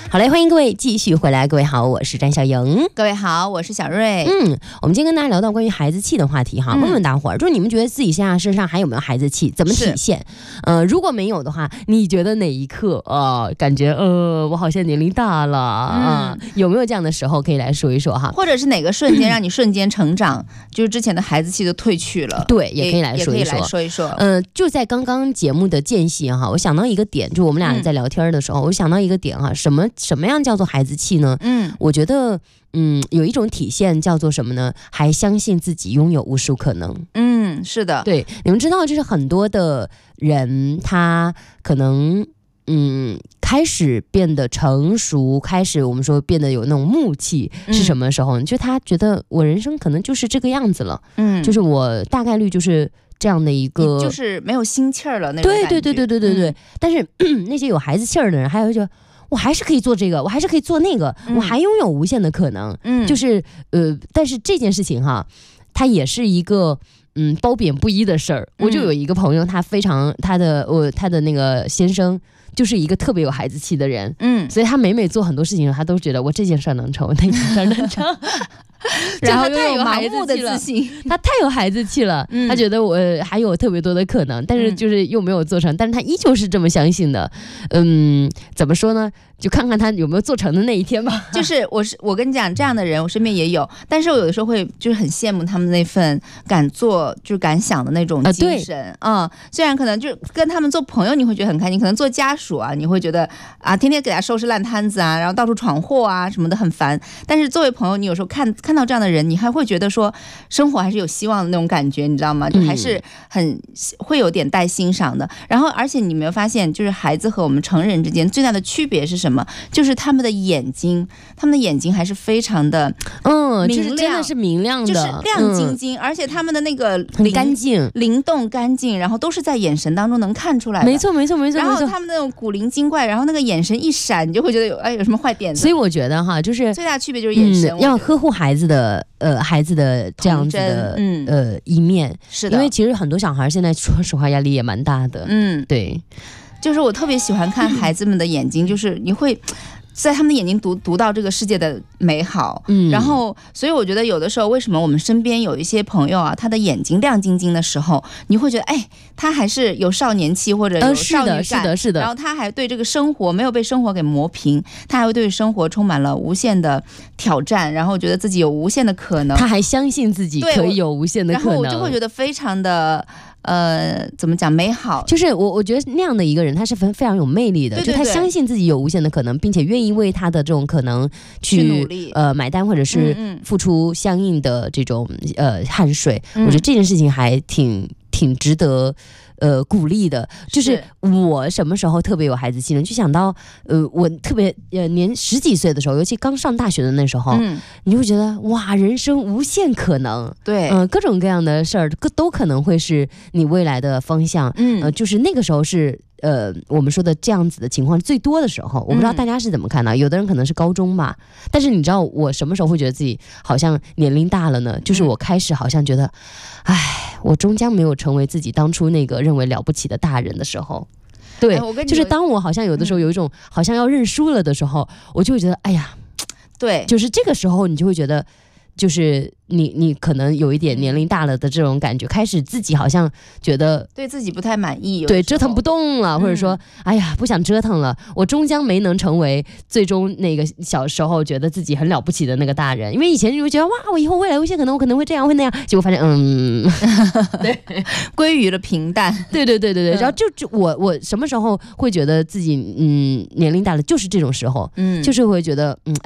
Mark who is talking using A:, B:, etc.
A: 好嘞，欢迎各位继续回来。各位好，我是詹小莹。
B: 各位好，我是小瑞。
A: 我们今天跟大家聊到关于孩子气的话题哈，问问大伙儿，就是你们觉得自己现在身上还有没有孩子气，怎么体现？如果没有的话，你觉得哪一刻感觉我好像年龄大了有没有这样的时候可以来说一说哈？
B: 或者是哪个瞬间让你瞬间成长，就是之前的孩子气都褪去了？
A: 对，也可以来说一说。就在刚刚节目的间隙哈，我想到一个点，就我们俩在聊天的时候，我想到一个点哈，什么样叫做孩子气呢？我觉得有一种体现叫做什么呢？还相信自己拥有无数可能。
B: 是的，
A: 对，你们知道，就是很多的人他可能开始变得成熟，开始我们说变得有那种木气，是什么时候呢？就他觉得我人生可能就是这个样子了，就是我大概率就是这样的一个，
B: 就是没有心气儿了那种感觉。
A: 对。但是那些有孩子气儿的人，还有就我还是可以做这个，我还是可以做那个，我还拥有无限的可能。就是但是这件事情哈，它也是一个褒贬不一的事儿。我就有一个朋友，他的那个先生就是一个特别有孩子气的人，所以他每做很多事情，他都觉得我这件事能成，我那件事能成。然后又有盲目的自信，他太有孩子气了，他觉得我还有特别多的可能，但是就是又没有做成，但是他依旧是这么相信的。怎么说呢？就看看他有没有做成的那一天吧。
B: 就是我跟你讲，这样的人我身边也有，但是我有的时候会就是很羡慕他们那份敢做就是敢想的那种精神。虽然可能就跟他们做朋友你会觉得很开心，可能做家属你会觉得天天给他收拾烂摊子然后到处闯祸什么的很烦，但是作为朋友，你有时候看到这样的人，你还会觉得说生活还是有希望的那种感觉，你知道吗？就还是很会有点带欣赏的。然后而且你没有发现，就是孩子和我们成人之间最大的区别是什么？就是他们的眼睛还是非常的明亮，
A: 就是真的是明亮的，
B: 就是亮晶晶，而且他们的那个
A: 很干净，
B: 灵动干净，然后都是在眼神当中能看出来的。
A: 没错。
B: 然后他们那种古灵精怪，然后那个眼神一闪，你就会觉得有什么坏点子。
A: 所以我觉得哈，就是
B: 最大区别就是眼神，
A: 要呵护孩子的这样子的一面。
B: 是的，
A: 因为其实很多小孩现在说实话压力也蛮大的。对。
B: 就是我特别喜欢看孩子们的眼睛，就是你会在他们的眼睛读到这个世界的美好。然后所以我觉得有的时候为什么我们身边有一些朋友他的眼睛亮晶晶的时候，你会觉得他还是有少年气或者有少女感，
A: 是的。
B: 然后他还对这个生活没有被生活给磨平，他还会对生活充满了无限的挑战，然后觉得自己有无限的可能，
A: 他还相信自己可以有无限的可能，
B: 然后我就会觉得非常的怎么讲美好。
A: 就是我觉得那样的一个人他是非常有魅力的。
B: 对，
A: 就他相信自己有无限的可能，并且愿意为他的这种可能去
B: 努力
A: 买单，或者是付出相应的这种汗水。我觉得这件事情还挺值得鼓励的。就是我什么时候特别有孩子气呢？就想到我特别年10几岁的时候，尤其刚上大学的那时候，你就会觉得哇，人生无限可能。
B: 对，
A: 各种各样的事儿都可能会是你未来的方向。就是那个时候是我们说的这样子的情况最多的时候。我不知道大家是怎么看的，有的人可能是高中吧。但是你知道我什么时候会觉得自己好像年龄大了呢？就是我开始好像觉得我终将没有成为自己当初那个认为了不起的大人的时候。对，就是当我好像有的时候有一种好像要认输了的时候，我就会觉得
B: 对，
A: 就是这个时候你就会觉得就是你可能有一点年龄大了的这种感觉，开始自己好像觉得
B: 对自己不太满意，
A: 对，折腾不动了，或者说不想折腾了，我终将没能成为最终那个小时候觉得自己很了不起的那个大人。因为以前你会觉得哇，我以后未来有些可能我可能会这样会那样，结果发现
B: 对，归于了平淡。
A: 对。然后就我什么时候会觉得自己年龄大了，就是这种时候，就是会觉得